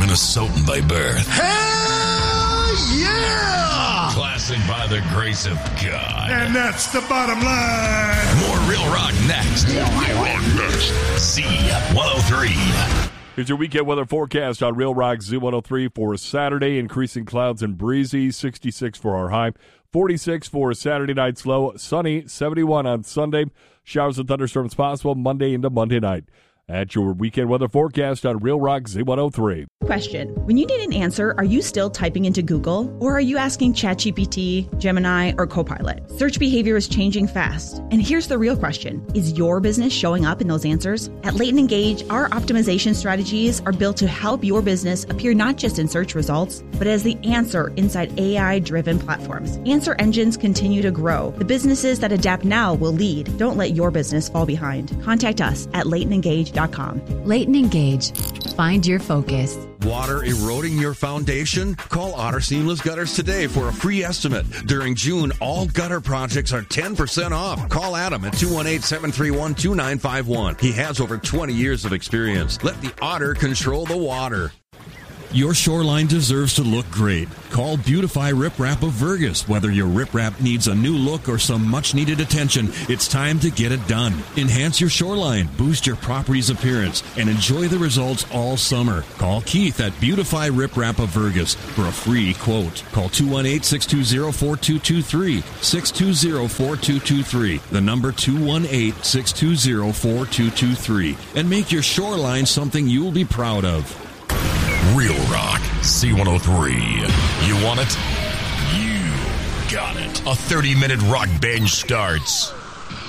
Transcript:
Minnesotan by birth. Hell yeah! Classic by the grace of God. And that's the bottom line. More Real Rock next. Z103. Here's your weekend weather forecast on Real Rock Z103 for Saturday. Increasing clouds and breezy. 66 for our high. 46 for Saturday night's low. Sunny. 71 on Sunday. Showers and thunderstorms possible Monday into Monday night. At your weekend weather forecast on Real Rock Z103. Question. When you need an answer, are you still typing into Google? Or are you asking ChatGPT, Gemini, or Copilot? Search behavior is changing fast. And here's the real question. Is your business showing up in those answers? At Leighton Engage, our optimization strategies are built to help your business appear not just in search results, but as the answer inside AI-driven platforms. Answer engines continue to grow. The businesses that adapt now will lead. Don't let your business fall behind. Contact us at LeightonEngage.com. Leighton Engage. Find your focus. Water eroding your foundation? Call Otter Seamless Gutters today for a free estimate. During June, all gutter projects are 10% off. Call Adam at 218-731-2951. He has over 20 years of experience. Let the Otter control the water. Your shoreline deserves to look great. Call Beautify Rip Wrap of Vergas. Whether your rip wrap needs a new look or some much-needed attention, it's time to get it done. Enhance your shoreline, boost your property's appearance, and enjoy the results all summer. Call Keith at Beautify Rip Wrap of Vergas for a free quote. Call 218-620-4223, 620-4223, the number 218-620-4223, and make your shoreline something you'll be proud of. Real Rock C103. You want it? You got it. A 30-minute rock binge starts